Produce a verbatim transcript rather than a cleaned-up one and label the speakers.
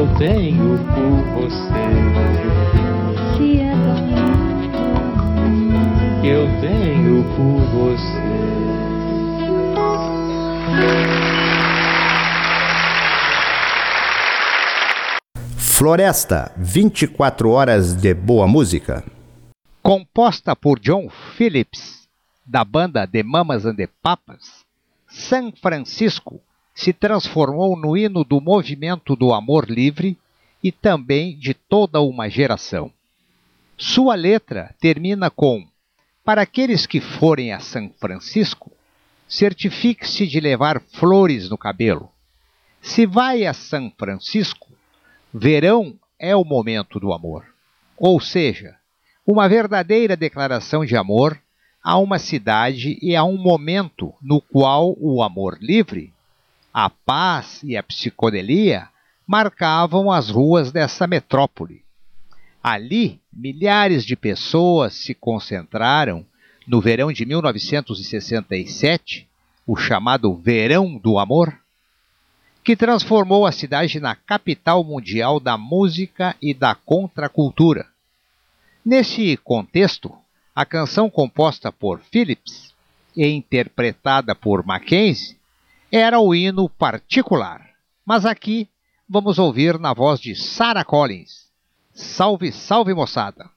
Speaker 1: eu tenho por você.
Speaker 2: Se é tão
Speaker 1: Que eu tenho por você.
Speaker 3: Floresta, vinte e quatro horas de boa música.
Speaker 4: Composta por John Phillips, da banda The Mamas and the Papas, San Francisco se transformou no hino do movimento do amor livre e também de toda uma geração. Sua letra termina com: para aqueles que forem a São Francisco, certifique-se de levar flores no cabelo. Se vai a São Francisco, verão é o momento do amor. Ou seja, uma verdadeira declaração de amor a uma cidade e a um momento no qual o amor livre, a paz e a psicodelia marcavam as ruas dessa metrópole. Ali, milhares de pessoas se concentraram no verão de mil novecentos e sessenta e sete, o chamado Verão do Amor, que transformou a cidade na capital mundial da música e da contracultura. Nesse contexto, a canção composta por Phillips e interpretada por Mackenzie era o hino particular. Mas aqui vamos ouvir na voz de Sarah Collins. Salve, salve, moçada!